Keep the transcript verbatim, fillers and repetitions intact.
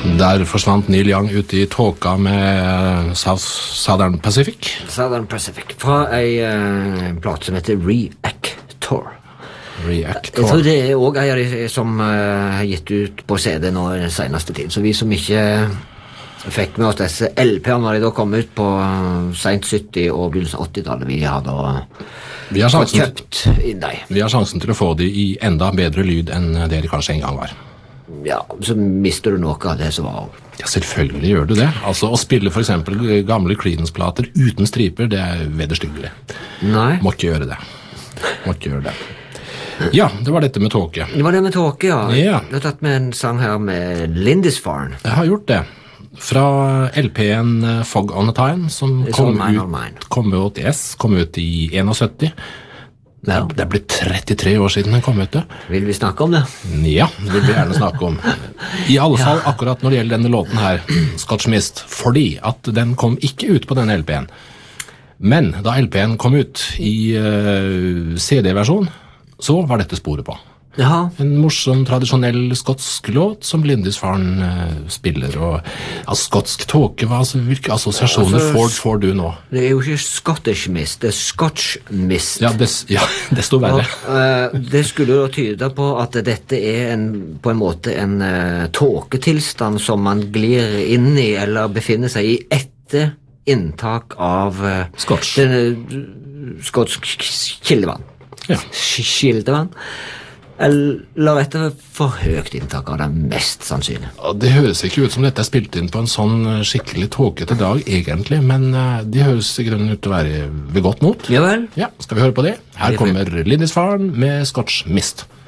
Der forsvant Neil Young ute i tåka med South, Southern Pacific. Southern Pacific, fra ei uh, plate som heter Reactor. Reactor. Jeg tror det er også en av de som uh, har gitt ut på C D nå i den seneste tid, så vi som ikke fikk med oss disse L P-ene når de da kom ut på uh, sent sytti- og begynnelsen av åttitallet, vi har da vi har sjansen, kjøpt inn dem. Vi har sjansen til å få de i enda bedre lyd enn det de kanskje en gang var. Ja, så mister du noe av det som var. Ja, selvfølgelig gjør du det. Altså, å spille for eksempel gamle Creedence-plater uten striper, det er vederstyggelig. Nei. Må ikke gjøre det. Må ikke gjøre det. Ja, det var dette med tåke. Det var det med tåke, ja. Ja. Du har tatt med en sang her med Lindisfarne. Jeg har gjort det. Fra L P-en Fog on a Time, som kom ut, kom ut, yes, kom ut i syttién. Ja. Det ble trettitre år siden den kom ut. Vil vi snakke om det? Ja, det vil vi gjerne snakke om. I alle fall akkurat når det gjelder denne låten her, Scotch Mist, fordi at den kom ikke ut på denne L P-en. Men da L P-en kom ut i uh, C D-versjon, så var dette sporet på. Ja. En morsom, tradisjonell skotsk låt som Lindisfarne uh, spiller. Og ja, skotsk tåke, hva, altså, hvilke assosiasjoner altså, får, får du nå? Det er jo ikke Scottish Mist, det er Scotch Mist. Ja, det, ja, desto verre. Og, uh, det skulle jo tyde på at dette er en, på en måte en uh, tåketilstand som man glir inn i, eller befinner seg i etter inntak av uh, Scotch. Den, uh, skotsk kildevann. Ja. Kildevann. Eller etter for høyt inntak av det mest sannsynlig. Ja, det høres ikke ut som dette er spilt inn på en sånn skikkelig tåkete dag, egentlig, men uh, de høres i grunnen ut til å være ved godt mot. Ja vel. Ja, skal vi høre på det? Her kommer Lindisfarne med Scotch Mist.